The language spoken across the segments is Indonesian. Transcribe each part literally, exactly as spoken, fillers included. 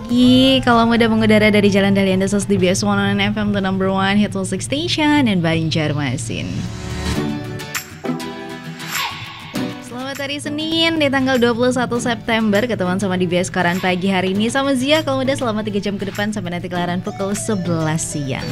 pagi. Kalau muda mengudara dari Jalan Dalian Desas di B S seratus sembilan F M, the number one hit music station in Banjarmasin. Selamat hari Senin di tanggal dua puluh satu September. Ketemuan sama di B S Koran pagi hari ini sama Zia. Kalau muda selama tiga jam ke depan sampai nanti kelaran pukul sebelas siang.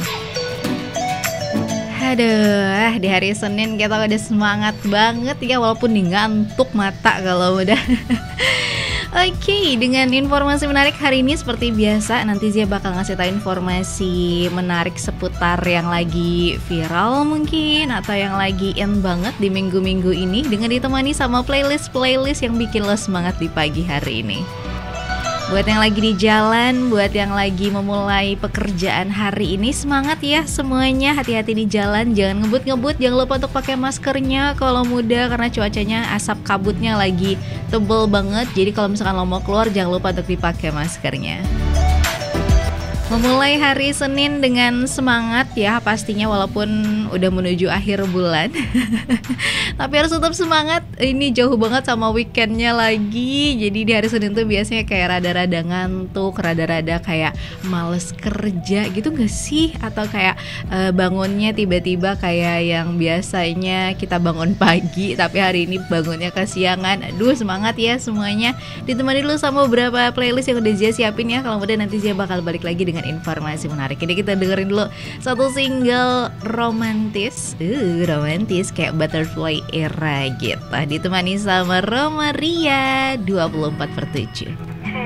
Aduh, di hari Senin kita udah semangat banget ya, walaupun nih ngantuk mata kalau udah. Oke, okay, dengan informasi menarik hari ini seperti biasa, nanti Zia bakal ngasih tahu informasi menarik seputar yang lagi viral mungkin, atau yang lagi in banget di minggu-minggu ini, dengan ditemani sama playlist-playlist yang bikin lo semangat di pagi hari ini. Buat yang lagi di jalan, buat yang lagi memulai pekerjaan hari ini, semangat ya semuanya, hati-hati di jalan, jangan ngebut-ngebut, jangan lupa untuk pakai maskernya kalau muda, karena cuacanya asap kabutnya lagi tebel banget. Jadi kalau misalkan lo mau keluar, jangan lupa untuk dipakai maskernya. Memulai hari Senin dengan semangat ya pastinya, walaupun udah menuju akhir bulan. Tapi harus tetap semangat, ini jauh banget sama weekendnya lagi. Jadi di hari Senin tuh biasanya kayak rada-rada ngantuk, rada-rada kayak males kerja gitu gak sih? Atau kayak uh, bangunnya tiba-tiba kayak yang biasanya kita bangun pagi, tapi hari ini bangunnya kesiangan. Aduh, semangat ya semuanya. Ditemani dulu sama beberapa playlist yang udah Zia siapin ya. Kalau udah nanti Zia bakal balik lagi dengan dengan informasi menarik. Ini kita dengerin dulu satu single romantis, uh, romantis kayak Butterfly Era gitu. Ditemani sama Roma Ria dua puluh empat per tujuh.